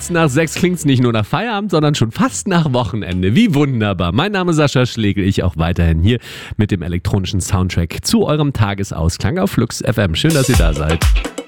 nach 6 klingt's nicht nur nach Feierabend, sondern schon fast nach Wochenende. Wie wunderbar. Mein Name ist Sascha Schlegel, ich auch weiterhin hier mit dem elektronischen Soundtrack zu eurem Tagesausklang auf Flux FM. Schön, dass ihr da seid.